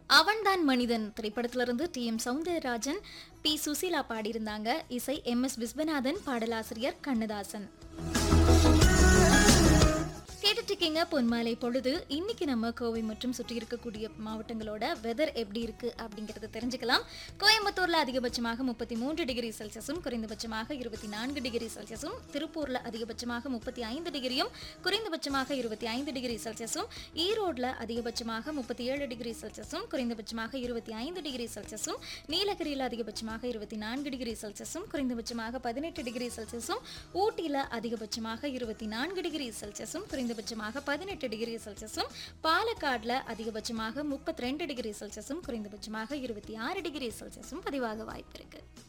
அவன்தான் மனிதன் திரைப்படத்திலிருந்து டி.எம். சௌந்தரராஜன், பி. சுசீலா பாடியிருந்தாங்க. இசை எம்.எஸ். விஸ்வநாதன், பாடலாசிரியர் கண்ணதாசன். கேட்டுட்டு பொன்மாலை பொழுது. இன்னைக்கு நம்ம கோவை மற்றும் சுற்றி இருக்கக்கூடிய மாவட்டங்களோட வெதர் எப்படி இருக்கு அப்படிங்கறத தெரிஞ்சுக்கலாம். கோயம்புத்தூர்ல அதிகபட்சமாக 33 டிகிரி செல்சியஸும் குறைந்தபட்சமாக 24 டிகிரி செல்சியஸும், திருப்பூர்ல அதிகபட்சமாக 35 டிகிரியும் குறைந்தபட்சமாக 25 டிகிரி செல்சியஸும், ஈரோட்ல அதிகபட்சமாக 37 டிகிரி செல்சியஸும் குறைந்தபட்சமாக 25 டிகிரி செல்சியஸும், நீலகிரியில அதிகபட்சமாக 24 டிகிரி செல்சியஸும் குறைந்தபட்சமாக 18 டிகிரி செல்சியஸும், ஊட்டியில அதிகபட்சமாக 24 டிகிரி செல்சியஸும் குறைந்தபட்சமாக 18 டிகிரி செல்சியஸும், பாலக்காடுல அதிகபட்சமாக 32 டிகிரி செல்சியஸும் குறைந்தபட்சமாக 26 டிகிரி செல்சியஸும் பதிவாக வாய்ப்பு இருக்கு.